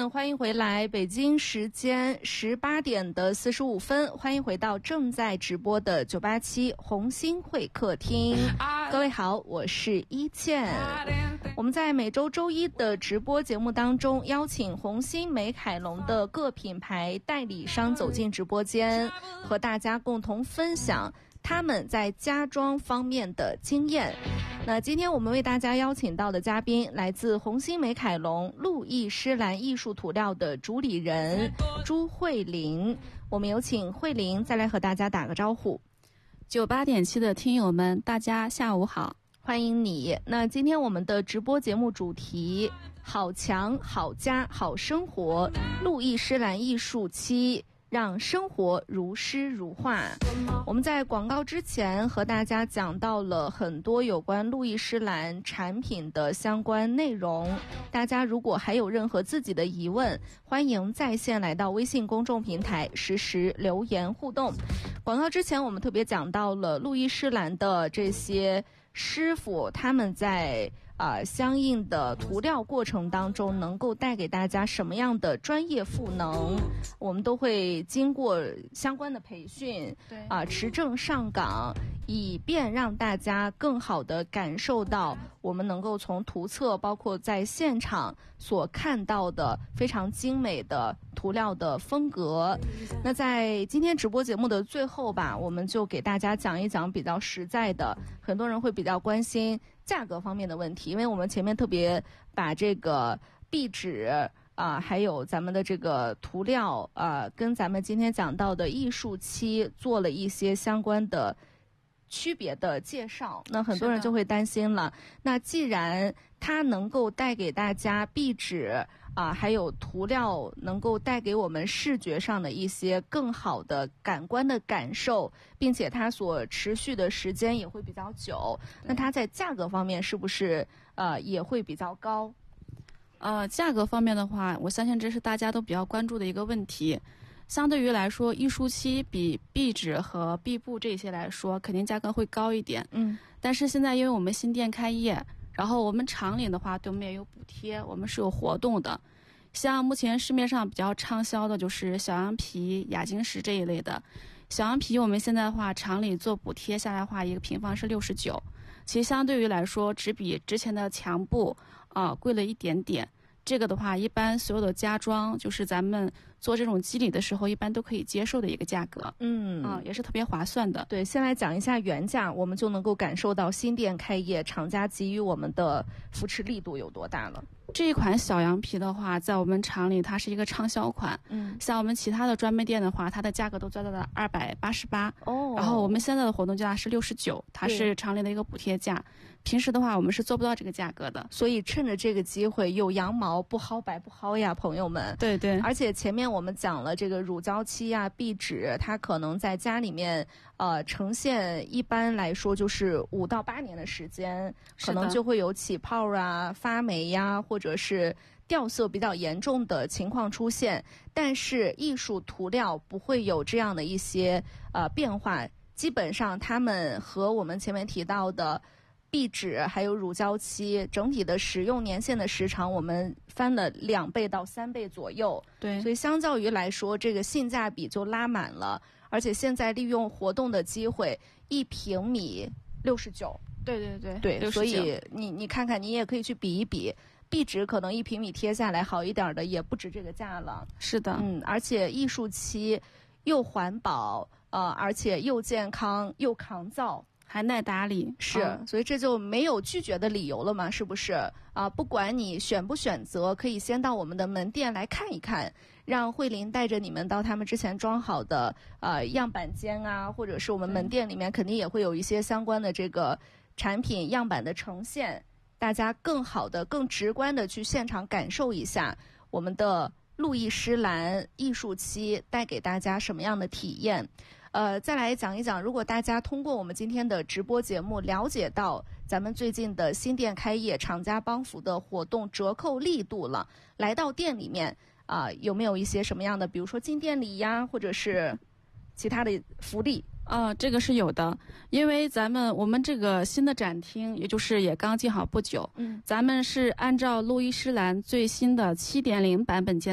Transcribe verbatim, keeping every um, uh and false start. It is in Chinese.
们，欢迎回来，北京时间十八点的四十五分，欢迎回到正在直播的九八七红星会客厅。各位好，我是一倩。我们在每周周一的直播节目当中，邀请红星美凯龙的各品牌代理商走进直播间，和大家共同分享他们在家装方面的经验。那今天我们为大家邀请到的嘉宾来自红星美凯龙路易诗兰艺术涂料的主理人朱慧玲。我们有请慧玲再来和大家打个招呼。 九八点七的听友们，大家下午好， 欢迎你。那今天我们的直播节目主题：好墙、好家、好生活，路易诗兰艺术漆，让生活如诗如画。我们在广告之前和大家讲到了很多有关路易诗兰产品的相关内容，大家如果还有任何自己的疑问，欢迎在线来到微信公众平台实时留言互动。广告之前我们特别讲到了路易诗兰的这些师傅，他们在啊、呃、相应的涂料过程当中能够带给大家什么样的专业赋能，我们都会经过相关的培训， 对啊、呃、持证上岗，以便让大家更好的感受到我们能够从图册包括在现场所看到的非常精美的涂料的风格。那在今天直播节目的最后吧，我们就给大家讲一讲比较实在的，很多人会比较关心价格方面的问题，因为我们前面特别把这个壁纸啊、呃，还有咱们的这个涂料啊、呃，跟咱们今天讲到的艺术漆做了一些相关的区别的介绍。那很多人就会担心了，那既然它能够带给大家壁纸啊、呃，还有涂料能够带给我们视觉上的一些更好的感官的感受，并且它所持续的时间也会比较久，那它在价格方面是不是呃也会比较高？ 呃，价格方面的话，我相信这是大家都比较关注的一个问题。相对于来说，艺术漆比壁纸和壁布这些来说，肯定价格会高一点。 嗯， 但是现在因为我们新店开业，然后我们厂里的话，对我们也有补贴，我们是有活动的。像目前市面上比较畅销的就是小羊皮、亚晶石这一类的。小羊皮我们现在的话，厂里做补贴下来的话，一个平方是六十九，其实相对于来说，只比之前的墙布啊、呃、贵了一点点。这个的话，一般所有的家装，就是咱们做这种机理的时候，一般都可以接受的一个价格。 嗯啊、也是特别划算的。 对，先来讲一下原价，我们就能够感受到新店开业厂家给予我们的扶持力度有多大了。 这一款小羊皮的话，在我们厂里它是一个畅销款。 嗯， 像我们其他的专卖店的话，它的价格都做到了二百八十八。 哦， 然后我们现在的活动价是六十九，它是厂里的一个补贴价。平时的话，我们是做不到这个价格的。 所以趁着这个机会，有羊毛不薅白不薅呀，朋友们。 对对。 而且前面我们讲了这个乳胶漆呀、壁纸，它可能在家里面呃呈现，一般来说就是五到八年的时间，可能就会有起泡啊、发霉呀，或者是掉色比较严重的情况出现。但是艺术涂料不会有这样的一些呃变化，基本上它们和我们前面提到的壁纸还有乳胶漆整体的使用年限的时长，我们翻了两倍到三倍左右。 对， 所以相较于来说，这个性价比就拉满了。而且现在利用活动的机会，一平米六十九。 对对对对， 六十九。 所以你你看看，你也可以去比一比。壁纸可能一平米贴下来好一点的也不止这个价了。 是的， 嗯，而且艺术漆又环保，呃，而且又健康又抗造。 还耐打理， 是、嗯，所以这就没有拒绝的理由了嘛，是不是啊？不管你选不选择，可以先到我们的门店来看一看，让慧玲带着你们到他们之前装好的呃样板间啊，或者是我们门店里面肯定也会有一些相关的这个产品样板的呈现，大家更好的、更直观的去现场感受一下我们的路易诗兰艺术漆带给大家什么样的体验。呃，再来讲一讲，如果大家通过我们今天的直播节目了解到咱们最近的新店开业厂家帮扶的活动折扣力度了，来到店里面啊、呃，有没有一些什么样的，比如说进店礼呀，或者是其他的福利？ 啊、呃，这个是有的，因为咱们我们这个新的展厅，也就是也刚建好不久， 嗯， 咱们是按照路易诗兰最新的 七点零 版本建